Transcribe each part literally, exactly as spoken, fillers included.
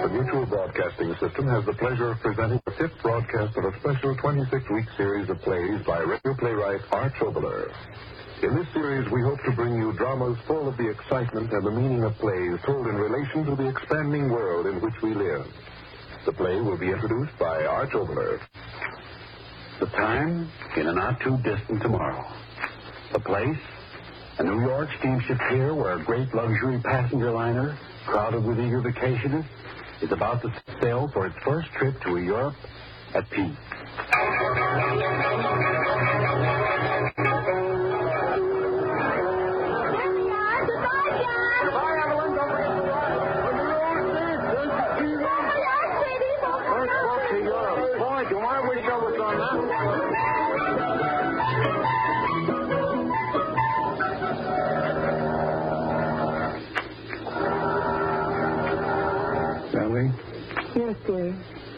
the Mutual Broadcasting System has the pleasure of presenting the fifth broadcast of a special twenty-six week series of plays by radio playwright Art Schobler. In this series, we hope to bring you dramas full of the excitement and the meaning of plays told in relation to the expanding world in which we live. The play will be introduced by Art Schobler. The time, in a not-too-distant tomorrow. The place, a New York steamship pier where a great luxury passenger liner, crowded with eager vacationists, is about to sail for its first trip to a Europe at peace. Yes, dear.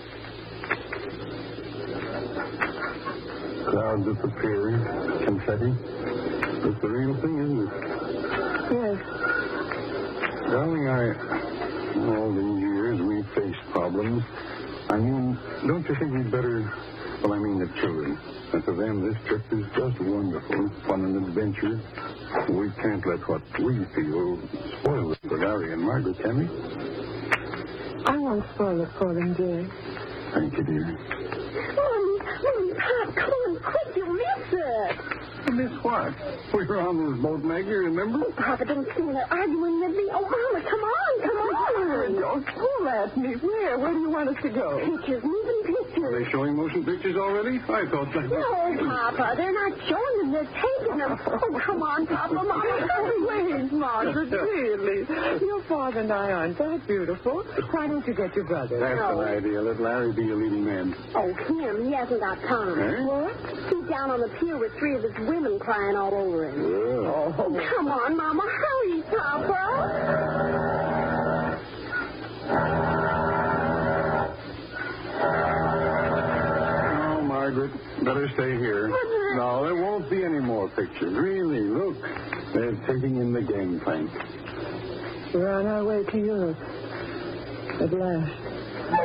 Clouds at the pier, confetti. It's the real thing, isn't it? Yes. Darling, I... all these years we've faced problems. I mean, don't you think we'd better... Well, I mean the children. And for them, this trip is just wonderful. Fun and adventure. We can't let what we feel spoil it for Larry and Margaret, can we? I won't spoil it for them, dear. Thank you, dear. Mommy, Mommy, Pop, come on, quick, you'll miss it. Miss what? We were on this boat, Maggie, remember? Oh, Papa, don't stand there arguing with me. Oh, Mama, come on, come on. Don't pull at me. Where? Where do you want us to go? Pictures, moving pictures. Are they showing motion pictures already? I thought that... No, Papa, they're not showing them. They're taking them. Oh, come on, Papa, Mama. Please, Margaret, really. Your father and I aren't that beautiful. Why don't you get your brother? That's No. an idea. Let Larry be a leading man. Oh, him, he hasn't got time. Eh? What? He's down on the pier with three of his women crying all over him. Yeah. Oh, come on, Mama. Hurry, Papa. Oh, Margaret, better stay here. No, there won't be any more pictures. Really, look. They're taking in the gangplank. We're on our way to Europe. At last.